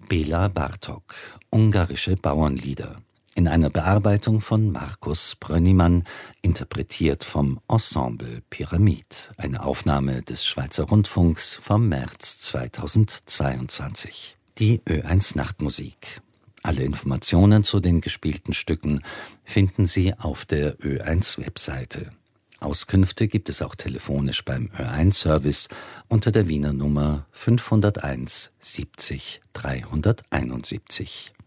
Béla Bartók, ungarische Bauernlieder. In einer Bearbeitung von Markus Brönnimann, interpretiert vom Ensemble Pyramid. Eine Aufnahme des Schweizer Rundfunks vom März 2022. Die Ö1 Nachtmusik. Alle Informationen zu den gespielten Stücken finden Sie auf der Ö1 Webseite. Auskünfte gibt es auch telefonisch beim Ö1-Service unter der Wiener Nummer 501 70 371.